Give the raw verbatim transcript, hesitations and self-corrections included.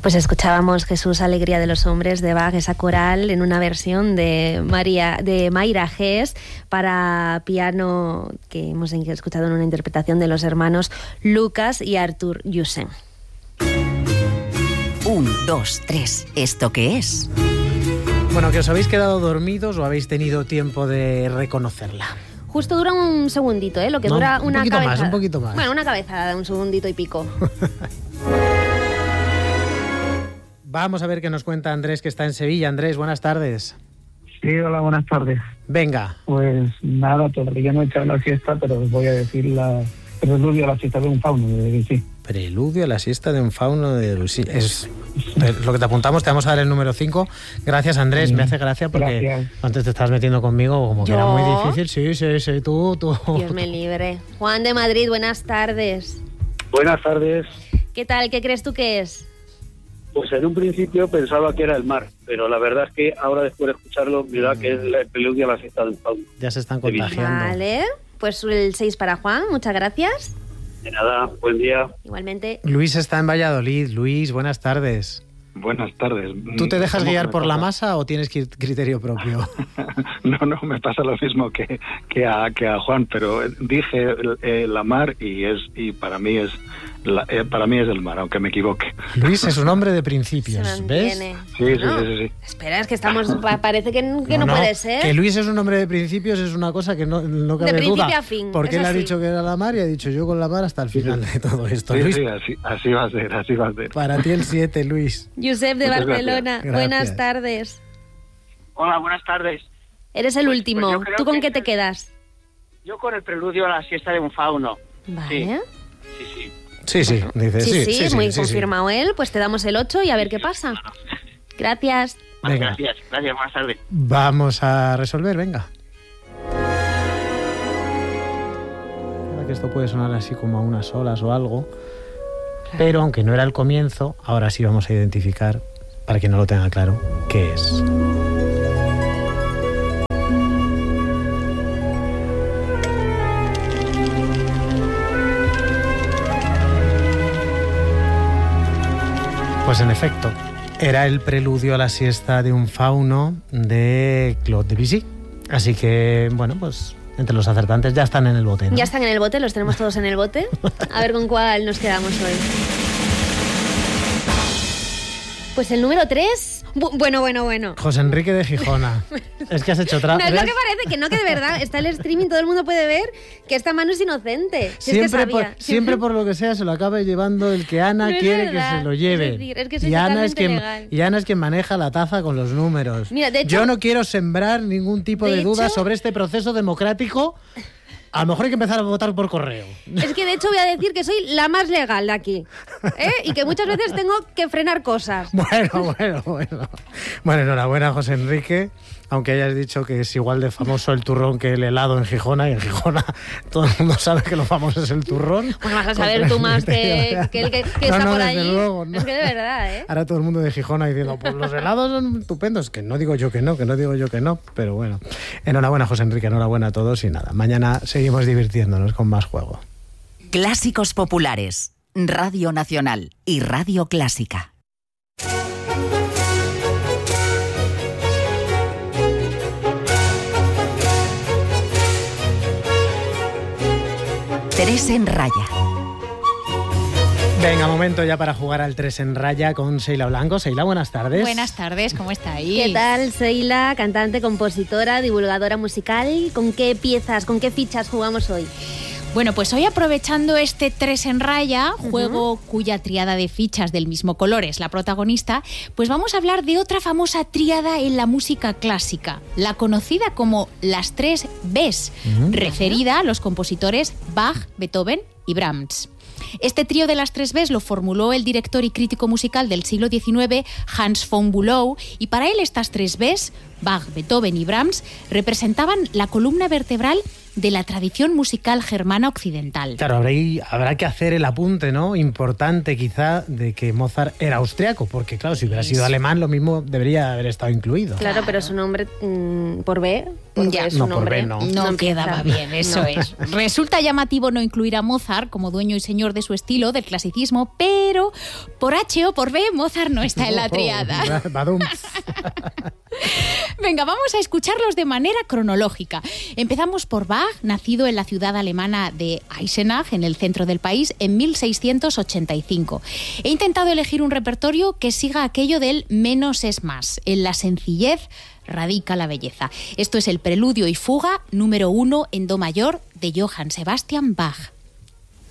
Pues escuchábamos Jesús, Alegría de los Hombres de Bach, esa coral en una versión de María de Mayra Hess para piano que hemos escuchado en una interpretación de los hermanos Lucas y Arthur Jussen. Un, dos, tres. ¿Esto qué es? Bueno, ¿que os habéis quedado dormidos o habéis tenido tiempo de reconocerla? Justo dura un segundito, ¿eh? Lo que no, dura un una poquito cabezada. más, un poquito más. Bueno, una cabezada de un segundito y pico. Vamos a ver qué nos cuenta Andrés, que está en Sevilla. Andrés, buenas tardes. Sí, hola, buenas tardes. Venga. Pues nada, todavía no he echado la siesta, pero os voy a decir la preludio a la siesta de un fauno de Debussy. Preludio a la siesta de un fauno de Debussy. Es lo que te apuntamos, te vamos a dar el número cinco. Gracias, Andrés, sí, me hace gracia porque gracias. Antes te estabas metiendo conmigo como que ¿Yo? Era muy difícil. Sí, sí, sí, tú, tú. Dios me libre. Juan de Madrid, buenas tardes. Buenas tardes. ¿Qué tal? ¿Qué crees tú que es? Pues en un principio pensaba que era el mar, pero la verdad es que ahora después de escucharlo me da que es el preludio a la siesta del fauno. Ya se están contagiando. Vale, pues el seis para Juan, muchas gracias. De nada, buen día. Igualmente. Luis está en Valladolid. Luis, buenas tardes. Buenas tardes. ¿Tú te dejas guiar por la masa o tienes criterio propio? No, no, me pasa lo mismo que, que, a, que a Juan, pero dije eh, la mar y es y para mí es la, eh, para mí es el mar, aunque me equivoque. Luis es un hombre de principios, ¿ves? Sí, sí, no. sí, sí, sí. Espera, es que estamos parece que, que no, no, no puede ser. Que Luis es un hombre de principios es una cosa que no, no cabe duda. De principio a fin. Porque él así. ha dicho que era la mar y ha dicho yo con la mar hasta el final sí, de todo esto. Sí, Luis, sí, así, así va a ser, así va a ser. Para ti el siete, Luis. Josep de Muchas Barcelona, gracias. buenas Gracias. tardes. Hola, buenas tardes. Eres el Pues- último. pues yo creo ¿Tú con que qué te es- quedas? Yo con el preludio a la siesta de un fauno. Vale. Sí, sí. Sí, sí, dice Sí, sí, sí, sí, muy sí, confirmado él. Pues te damos el ocho y a ver qué pasa. Gracias. Vale, Venga. gracias, gracias, buenas tardes. Vamos a resolver, venga. Ahora que esto puede sonar así como a unas olas o algo, pero aunque no era el comienzo, ahora sí vamos a identificar, para quien no lo tenga claro, qué es. Pues en efecto, era el preludio a la siesta de un fauno de Claude Debussy. Así que, bueno, pues entre los acertantes ya están en el bote, ¿no? Ya están en el bote, los tenemos todos en el bote. A ver con cuál nos quedamos hoy. Pues el número tres. Bu- bueno, bueno, bueno. José Enrique de Gijona. Es que has hecho otra. No, es lo ¿ves? que parece, que no, que de verdad está el streaming, todo el mundo puede ver que esta mano es inocente. Si es que Siempre, por, sabía. siempre por lo que sea se lo acaba llevando el que Ana No es quiere verdad. que se lo lleve. Es decir, es que soy y, Ana es totalmente quien, legal. y Ana es quien maneja la taza con los números. Mira, de hecho- Yo no quiero sembrar ningún tipo de, De duda hecho- sobre este proceso democrático. A lo mejor hay que empezar a votar por correo. Es que de hecho voy a decir que soy la más legal de aquí. ¿eh? Y que muchas veces tengo que frenar cosas. Bueno, bueno, bueno. Bueno, enhorabuena, José Enrique. Aunque hayas dicho que es igual de famoso el turrón que el helado en Gijona, y en Gijona todo el mundo sabe que lo famoso es el turrón. Bueno, vas a saber tú más que, que el que, que No, está no, por desde allí. luego, no. Es que de verdad, ¿eh? Ahora todo el mundo de Gijona diciendo, pues los helados son estupendos. Que no digo yo que no, que no digo yo que no. Pero bueno, enhorabuena, José Enrique, enhorabuena a todos y nada. Mañana seguimos divirtiéndonos con más juego. Clásicos populares, Radio Nacional y Radio Clásica. Tres en raya. Venga, momento ya para jugar al tres en raya con Seila Blanco. Seila, buenas tardes. Buenas tardes, ¿cómo estáis? ¿Qué tal, Seila? Cantante, compositora, divulgadora musical. ¿Con qué piezas, con qué fichas jugamos hoy? Bueno, pues hoy aprovechando este tres en raya, juego cuya tríada de fichas del mismo color es la protagonista, pues vamos a hablar de otra famosa tríada en la música clásica, la conocida como las tres Bs, referida a los compositores Bach, Beethoven y Brahms. Este trío de las tres Bs lo formuló el director y crítico musical del siglo diecinueve, Hans von Bülow, y para él estas tres Bs, Bach, Beethoven y Brahms, representaban la columna vertebral de la tradición musical germana occidental. Claro, habrá, habrá que hacer el apunte, ¿no? Importante quizá de que Mozart era austriaco, porque claro, si hubiera sido alemán lo mismo debería haber estado incluido. Claro, pero su nombre mmm, por B, por ya. B su no, nombre por B no. No, no quedaba bien, eso no. es. Resulta llamativo no incluir a Mozart como dueño y señor de su estilo, del clasicismo, pero por H o por B, Mozart no está en la triada. Venga, vamos a escucharlos de manera cronológica. Empezamos por Bach, nacido en la ciudad alemana de Eisenach, en el centro del país, en mil seiscientos ochenta y cinco. He intentado elegir un repertorio que siga aquello del menos es más. En la sencillez radica la belleza. Esto es el Preludio y Fuga número uno en Do mayor de Johann Sebastian Bach.